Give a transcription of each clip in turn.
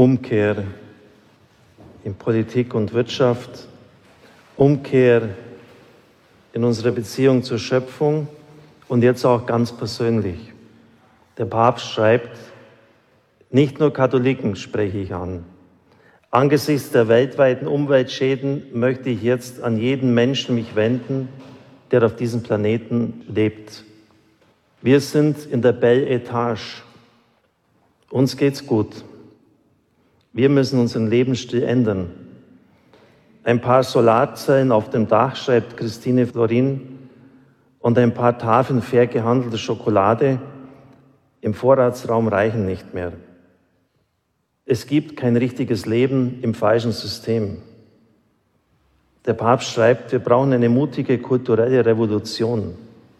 Umkehr in Politik und Wirtschaft, Umkehr in unserer Beziehung zur Schöpfung und jetzt auch ganz persönlich. Der Papst schreibt, nicht nur Katholiken spreche ich an. Angesichts der weltweiten Umweltschäden möchte ich jetzt an jeden Menschen mich wenden, der auf diesem Planeten lebt. Wir sind in der Belle Etage. Uns geht's gut. Wir müssen unseren Lebensstil ändern. Ein paar Solarzellen auf dem Dach, schreibt Christine Florin, und ein paar Tafeln fair gehandelte Schokolade im Vorratsraum reichen nicht mehr. Es gibt kein richtiges Leben im falschen System. Der Papst schreibt, wir brauchen eine mutige kulturelle Revolution.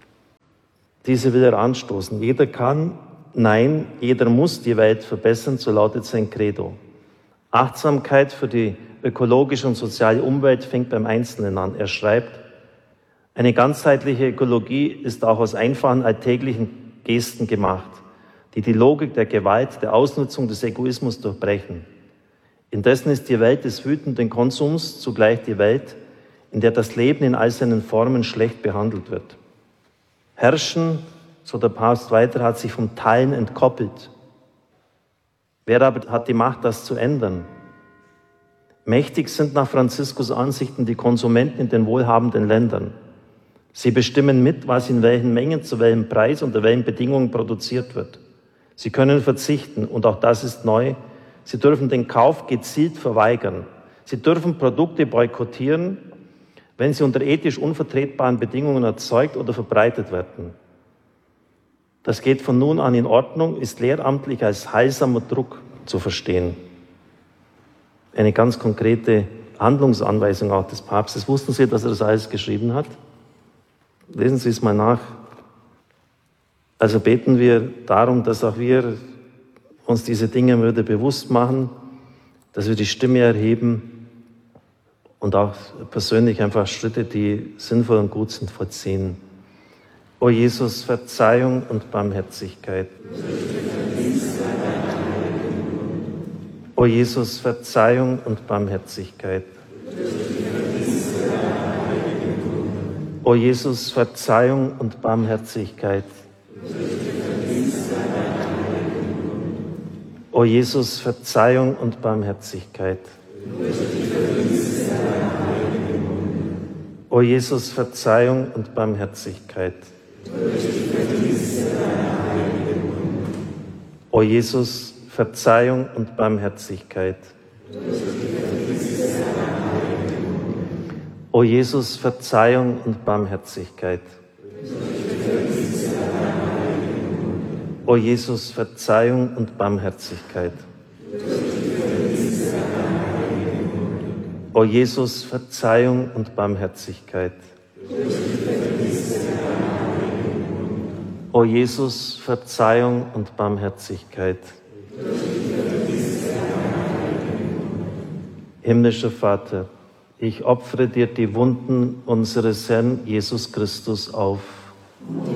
Diese will er anstoßen. Jeder kann, nein, jeder muss die Welt verbessern, so lautet sein Credo. Achtsamkeit für die ökologische und soziale Umwelt fängt beim Einzelnen an. Er schreibt, eine ganzheitliche Ökologie ist auch aus einfachen alltäglichen Gesten gemacht, die die Logik der Gewalt, der Ausnutzung, des Egoismus durchbrechen. Indessen ist die Welt des wütenden Konsums zugleich die Welt, in der das Leben in all seinen Formen schlecht behandelt wird. Herrschen, so der Papst weiter, hat sich vom Teilen entkoppelt. Wer aber hat die Macht, das zu ändern? Mächtig sind nach Franziskus Ansichten die Konsumenten in den wohlhabenden Ländern. Sie bestimmen mit, was in welchen Mengen, zu welchem Preis, unter welchen Bedingungen produziert wird. Sie können verzichten, und auch das ist neu. Sie dürfen den Kauf gezielt verweigern. Sie dürfen Produkte boykottieren, wenn sie unter ethisch unvertretbaren Bedingungen erzeugt oder verbreitet werden. Das geht von nun an in Ordnung, ist lehramtlich als heilsamer Druck zu verstehen. Eine ganz konkrete Handlungsanweisung auch des Papstes. Wussten Sie, dass er das alles geschrieben hat? Lesen Sie es mal nach. Also beten wir darum, dass auch wir uns diese Dinge wieder bewusst machen, dass wir die Stimme erheben und auch persönlich einfach Schritte, die sinnvoll und gut sind, vollziehen. O Jesus, Verzeihung und Barmherzigkeit. O Jesus, Verzeihung und Barmherzigkeit. O Jesus, Verzeihung und Barmherzigkeit. O Jesus, Verzeihung und Barmherzigkeit. O Jesus, Verzeihung und Barmherzigkeit. O Jesus, Verzeihung und Barmherzigkeit. O Jesus, Verzeihung und Barmherzigkeit. O Jesus, Verzeihung und Barmherzigkeit. O Jesus, Verzeihung und Barmherzigkeit. O Jesus, Verzeihung und Barmherzigkeit. Himmlischer Vater, ich opfere dir die Wunden unseres Herrn Jesus Christus auf.